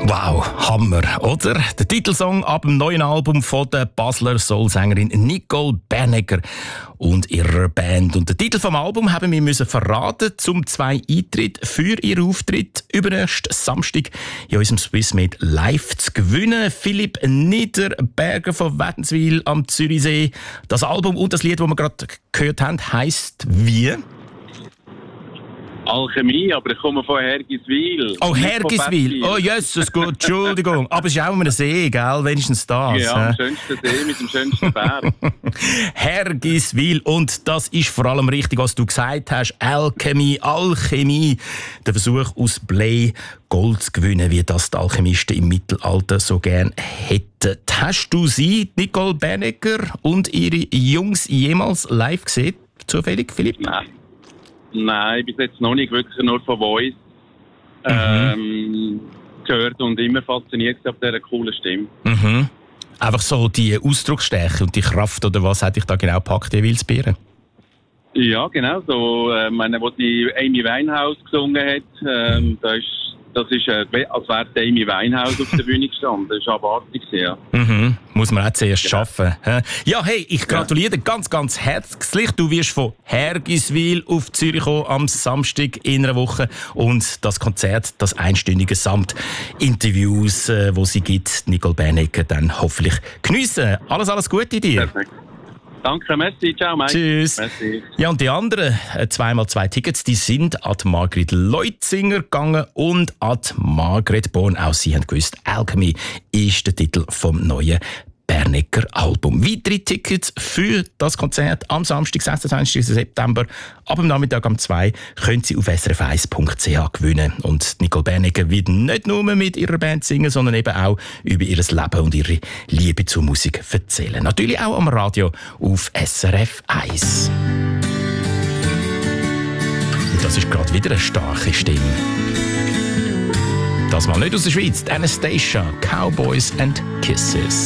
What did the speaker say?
Wow, Hammer, oder? Der Titelsong ab dem neuen Album von der Basler Soul-Sängerin Nicole Bernecker und ihrer Band. Und den Titel vom Album haben wir müssen verraten, um 2 Eintritte für ihren Auftritt übernächsten Samstag in unserem Swissmade live zu gewinnen. Philipp Niederberger von Wädenswil am Zürichsee. Das Album und das Lied, das wir gerade gehört haben, heisst wie? Alchemie, aber ich komme von Hergiswil. Oh, Hergiswil. Oh, Jesus, gut, Entschuldigung. Aber es ist auch immer ein See, gell? Wenigstens das. Ja, am schönsten See mit dem schönsten Berg. Hergiswil. Und das ist vor allem richtig, was du gesagt hast. Alchemie. Der Versuch aus Blei Gold zu gewinnen, wie das die Alchemisten im Mittelalter so gern hätten. Hast du sie, Nicole Bernecker und ihre Jungs jemals live gesehen? Zufällig, Philipp? Nein, bis jetzt noch nicht, wirklich nur von Voice gehört und immer fasziniert auf dieser coolen Stimme. Mhm. Einfach so die Ausdrucksstärke und die Kraft, oder was hat dich da genau gepackt, die Wilsbeeren? Ja, genau, so, wo die Amy Winehouse gesungen hat, das ist, als wäre Amy Winehouse auf der Bühne gestanden. Das war abartig, ja. Mhm. Muss man auch zuerst schaffen. Ja, hey, ich gratuliere dir ganz, ganz herzlich. Du wirst von Hergiswil auf Zürich kommen am Samstag in einer Woche. Und das Konzert, das einstündige samt Interviews, wo sie gibt, Nicole Bernecker, dann hoffentlich geniessen. Alles Gute dir. Perfekt. Danke, merci, ciao, Mike. Tschüss. Merci. Ja, und die anderen 2x2 Tickets, die sind an die Margrit Leutzinger gegangen und an die Margret Born. Auch sie haben gewusst, Alchemy ist der Titel vom neuen Bernecker Album. Weitere Tickets für das Konzert am Samstag, 26. September, ab dem Nachmittag um 2 können Sie auf srf1.ch gewinnen. Und Nicole Bernecker wird nicht nur mit ihrer Band singen, sondern eben auch über ihr Leben und ihre Liebe zur Musik erzählen. Natürlich auch am Radio auf SRF 1. Und das ist gerade wieder eine starke Stimme. Das mal nicht aus der Schweiz, Anastasia, Cowboys and Kisses.